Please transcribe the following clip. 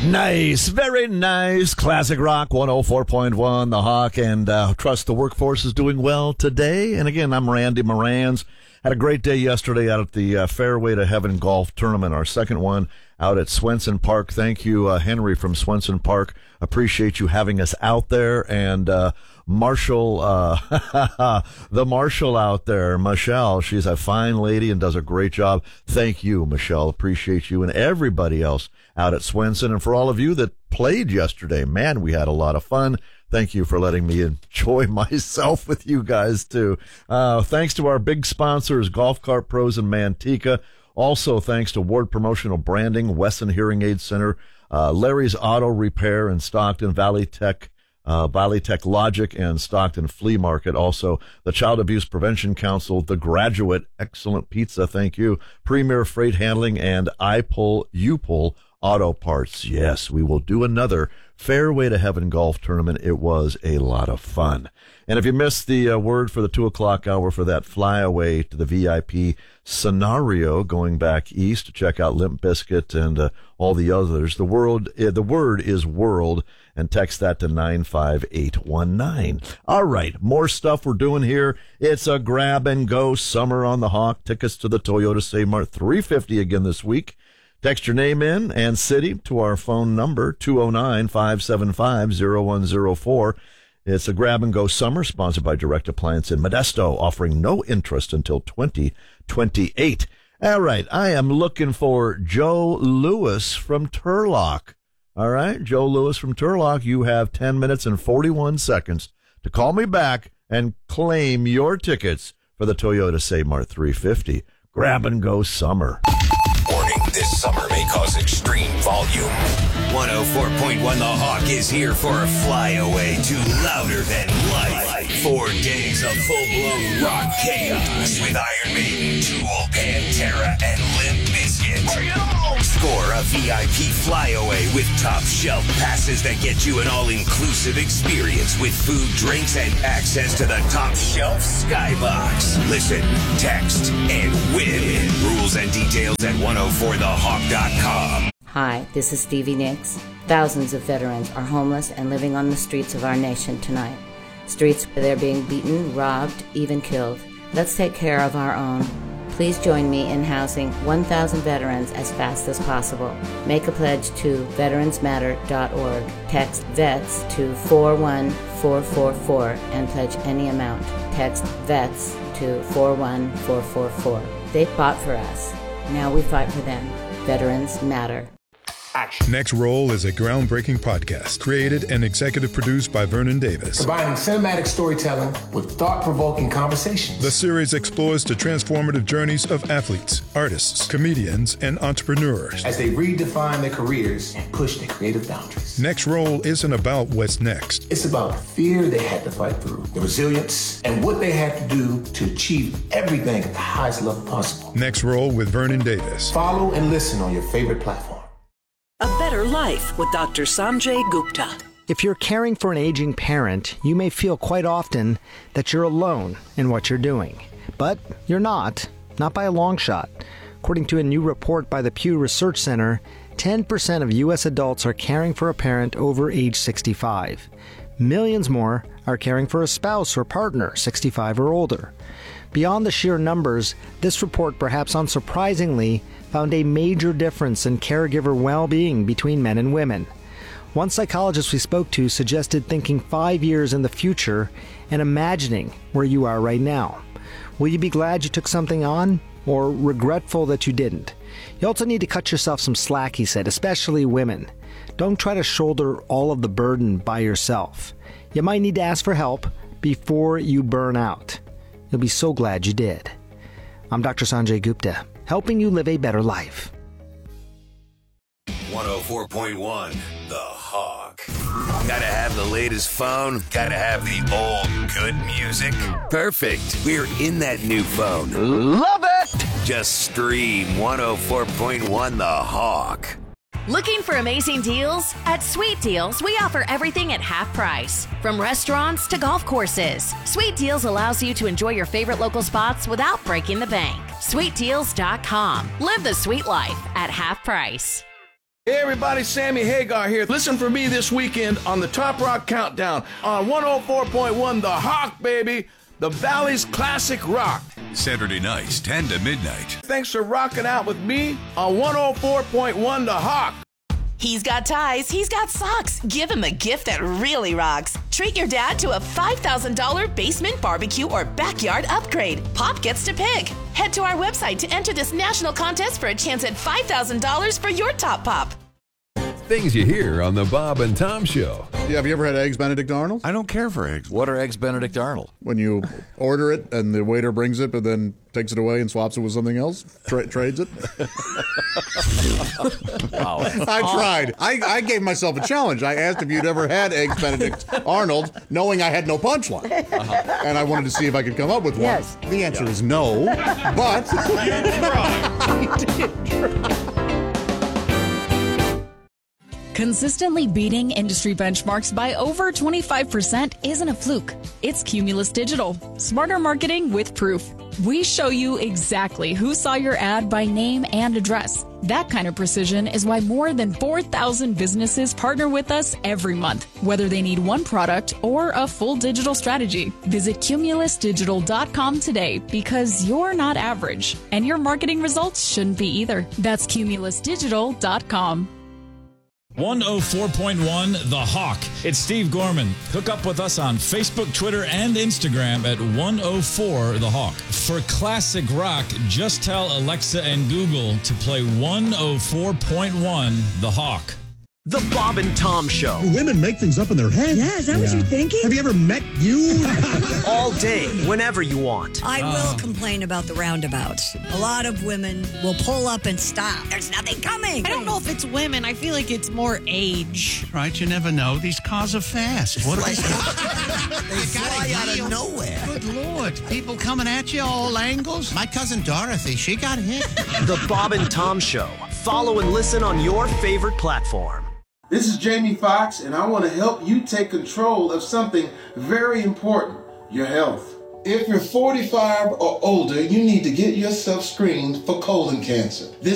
Nice, very nice. Classic Rock 104.1, The Hawk, and trust the workforce is doing well today. And again, I'm Randy Morans. Had a great day yesterday out at the Fairway to Heaven Golf Tournament, our second one out at Swenson Park. Thank you, Henry from Swenson Park. Appreciate you having us out there. And Marshall, the Marshall out there, Michelle, she's a fine lady and does a great job. Thank you, Michelle. Appreciate you and everybody else out at Swenson. And for all of you that played yesterday, man, we had a lot of fun. Thank you for letting me enjoy myself with you guys, too. Thanks to our big sponsors, Golf Cart Pros and Manteca. Also, thanks to Ward Promotional Branding, Wesson Hearing Aid Center, Larry's Auto Repair in Stockton, Valley Tech Logic, and Stockton Flea Market. Also, the Child Abuse Prevention Council, The Graduate, excellent pizza, thank you, Premier Freight Handling, and U-Pull Auto Parts. Yes, we will do another Fairway to Heaven Golf Tournament. It was a lot of fun. And if you missed the word for the 2 o'clock hour for that flyaway to the VIP scenario going back east to check out Limp Bizkit and all the others, the word is world, and text that to 95819. All right, more stuff we're doing here. It's a grab and go summer on the Hawk. Tickets to the Toyota Save Mart, $350 again this week. Text your name in and city to our phone number, 209-575-0104. It's a grab-and-go summer sponsored by Direct Appliance in Modesto, offering no interest until 2028. All right, I am looking for Joe Lewis from Turlock. All right, Joe Lewis from Turlock, you have 10 minutes and 41 seconds to call me back and claim your tickets for the Toyota Save Mart 350. Grab-and-go summer. Warning, this summer may cause extreme volume. 104.1 The Hawk is here for a flyaway to louder than life. 4 days of full-blown rock chaos with Iron Maiden, Tool, Pantera, and Limp Bizkit. Score a VIP flyaway with top shelf passes that get you an all-inclusive experience with food, drinks, and access to the top shelf skybox. Listen, text, and win. Rules and details at 104thehawk.com. Hi, this is Stevie Nicks. Thousands of veterans are homeless and living on the streets of our nation tonight. Streets where they're being beaten, robbed, even killed. Let's take care of our own. Please join me in housing 1,000 veterans as fast as possible. Make a pledge to veteransmatter.org. Text VETS to 41444 and pledge any amount. Text VETS to 41444. They fought for us. Now we fight for them. Veterans matter. Action. Next Roll is a groundbreaking podcast created and executive produced by Vernon Davis. Combining cinematic storytelling with thought-provoking conversations. The series explores the transformative journeys of athletes, artists, comedians, and entrepreneurs as they redefine their careers and push their creative boundaries. Next Roll isn't about what's next. It's about the fear they had to fight through, the resilience, and what they had to do to achieve everything at the highest level possible. Next Roll with Vernon Davis. Follow and listen on your favorite platform. A Better Life with Dr. Sanjay Gupta. If you're caring for an aging parent, you may feel quite often that you're alone in what you're doing. But you're not by a long shot. According to a new report by the Pew Research Center, 10% of U.S. adults are caring for a parent over age 65. Millions more are caring for a spouse or partner 65 or older. Beyond the sheer numbers, this report, perhaps unsurprisingly, found a major difference in caregiver well-being between men and women. One psychologist we spoke to suggested thinking 5 years in the future and imagining where you are right now. Will you be glad you took something on, or regretful that you didn't? You also need to cut yourself some slack, he said, especially women. Don't try to shoulder all of the burden by yourself. You might need to ask for help before you burn out. You'll be so glad you did. I'm Dr. Sanjay Gupta, helping you live a better life. 104.1 The Hawk. Gotta have the latest phone, gotta have the old good music. Perfect. We're in that new phone. Love it! Just stream 104.1 The Hawk. Looking for amazing deals? At Sweet Deals, we offer everything at half price. From restaurants to golf courses, Sweet Deals allows you to enjoy your favorite local spots without breaking the bank. SweetDeals.com. Live the sweet life at half price. Hey everybody, Sammy Hagar here. Listen for me this weekend on the Top Rock Countdown on 104.1 The Hawk, baby. The Valley's classic rock. Saturday nights, 10 to midnight. Thanks for rocking out with me on 104.1 The Hawk. He's got ties, he's got socks. Give him a gift that really rocks. Treat your dad to a $5,000 basement barbecue or backyard upgrade. Pop gets to pick. Head to our website to enter this national contest for a chance at $5,000 for your top pop. Things you hear on the Bob and Tom Show. Yeah, have you ever had Eggs Benedict Arnold? I don't care for eggs. What are Eggs Benedict Arnold? When you order it and the waiter brings it but then takes it away and swaps it with something else, trades it. Wow. I tried. I gave myself a challenge. I asked if you'd ever had Eggs Benedict Arnold, knowing I had no punchline. And I wanted to see if I could come up with one. Yes. The answer is no, but... You did try. Consistently beating industry benchmarks by over 25% isn't a fluke. It's Cumulus Digital. Smarter marketing with proof. We show you exactly who saw your ad by name and address. That kind of precision is why more than 4,000 businesses partner with us every month, whether they need one product or a full digital strategy. Visit cumulusdigital.com today because you're not average, and your marketing results shouldn't be either. That's cumulusdigital.com. 104.1 The Hawk. It's Steve Gorman. Hook up with us on Facebook, Twitter, and Instagram at 104 The Hawk. For classic rock, just tell Alexa and Google to play 104.1 The Hawk. The Bob and Tom Show. Women make things up in their head. Yeah, is that what you're thinking? Have you ever met you? All day, whenever you want. I will complain about the roundabouts. A lot of women will pull up and stop. There's nothing coming. I don't know if it's women. I feel like it's more age. Right, you never know. These cars are fast. What are they? They fly out of nowhere. Good Lord. People coming at you all angles. My cousin Dorothy, she got hit. The Bob and Tom Show. Follow and listen on your favorite platform. This is Jamie Foxx, and I want to help you take control of something very important, your health. If you're 45 or older, you need to get yourself screened for colon cancer. This